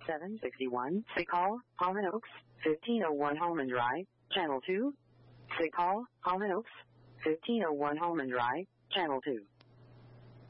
761. Sick Hall, Holman Oaks, 1501 Holman Drive, Channel 2. Sick Hall, Holman Oaks, 1501 Holman Drive, Channel 2.